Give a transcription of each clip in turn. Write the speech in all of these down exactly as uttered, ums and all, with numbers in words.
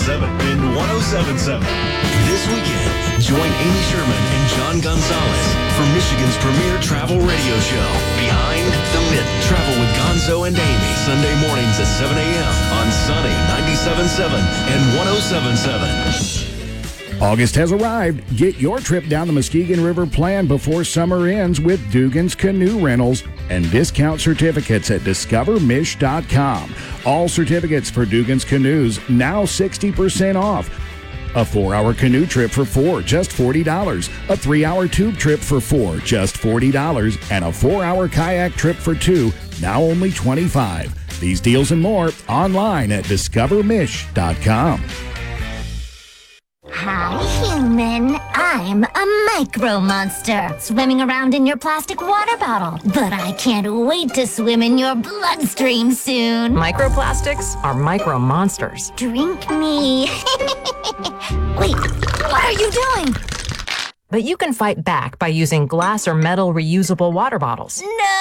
seven and one oh seven point seven. This weekend, join Amy Sherman and John Gonzalez for Michigan's premier travel radio show, Behind the Mint. Travel with Gonzo and Amy, Sunday mornings at seven a.m. on Sunny ninety-seven point seven and one oh seven point seven. August has arrived. Get your trip down the Muskegon River planned before summer ends with Dugan's Canoe Rentals and discount certificates at discover mish dot com. All certificates for Dugan's Canoes now sixty percent off. A four-hour canoe trip for four, just forty dollars. A three-hour tube trip for four, just forty dollars. And a four-hour kayak trip for two, now only twenty-five dollars. These deals and more online at discover mish dot com. Hi, human. I'm a micro monster, swimming around in your plastic water bottle. But I can't wait to swim in your bloodstream soon. Microplastics are micro monsters. Drink me. Wait, what are you doing? But you can fight back by using glass or metal reusable water bottles.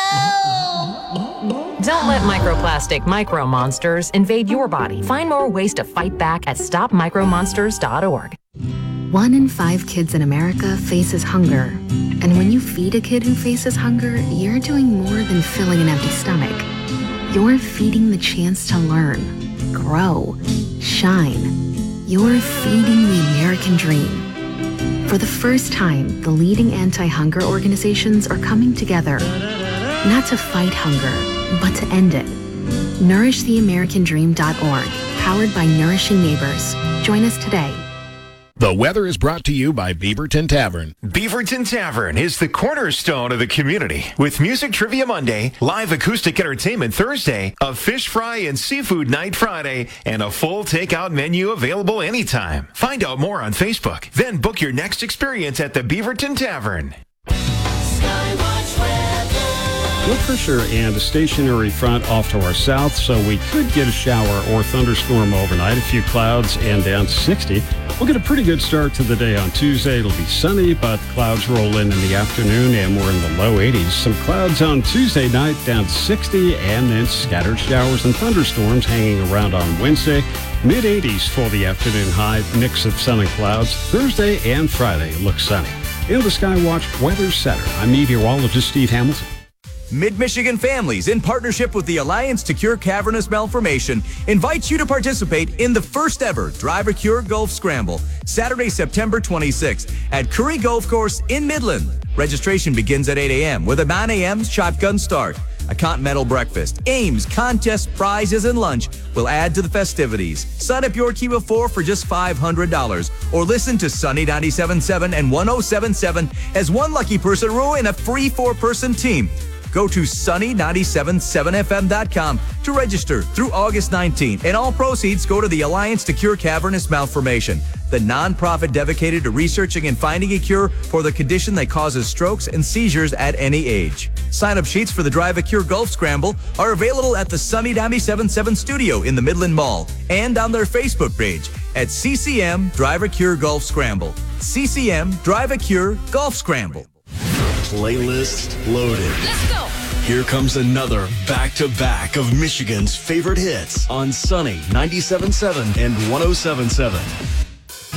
No! Don't let microplastic micro monsters invade your body. Find more ways to fight back at stop micro monsters dot org. One in five kids in America faces hunger. And when you feed a kid who faces hunger, you're doing more than filling an empty stomach. You're feeding the chance to learn, grow, shine. You're feeding the American dream. For the first time, the leading anti-hunger organizations are coming together, not to fight hunger, but to end it. nourish the american dream dot org, powered by Nourishing Neighbors. Join us today. The weather is brought to you by Beaverton Tavern. Beaverton Tavern is the cornerstone of the community. With Music Trivia Monday, live acoustic entertainment Thursday, a fish fry and seafood night Friday, and a full takeout menu available anytime. Find out more on Facebook. Then book your next experience at the Beaverton Tavern. No pressure and a stationary front off to our south, so we could get a shower or thunderstorm overnight. A few clouds and down to sixty. We'll get a pretty good start to the day on Tuesday. It'll be sunny, but clouds roll in in the afternoon, and we're in the low eighties. Some clouds on Tuesday night, down to sixty, and then scattered showers and thunderstorms hanging around on Wednesday. mid eighties for the afternoon high, mix of sun and clouds. Thursday and Friday looks sunny. In the Skywatch Weather Center, I'm meteorologist Steve Hamilton. Mid-Michigan Families, in partnership with the Alliance to Cure Cavernous Malformation, invites you to participate in the first ever Driver Cure Golf Scramble, Saturday, September twenty-sixth at Curry Golf Course in Midland. Registration begins at eight a.m. with a nine a.m. shotgun start. A continental breakfast, games, contests, prizes, and lunch will add to the festivities. Sign up your team of four for just five hundred dollars, or listen to Sunny ninety-seven point seven and one oh seven point seven as one lucky person will win a free four-person team. Go to sunny ninety-seven point seven f m dot com to register through August nineteenth, and all proceeds go to the Alliance to Cure Cavernous Malformation, the nonprofit dedicated to researching and finding a cure for the condition that causes strokes and seizures at any age. Sign-up sheets for the Drive a Cure Golf Scramble are available at the Sunny ninety-seven point seven studio in the Midland Mall and on their Facebook page at C C M Drive a Cure Golf Scramble. C C M Drive a Cure Golf Scramble. Playlist loaded. Let's go. Here comes another back-to-back of Michigan's favorite hits on Sunny ninety-seven point seven and one oh seven point seven.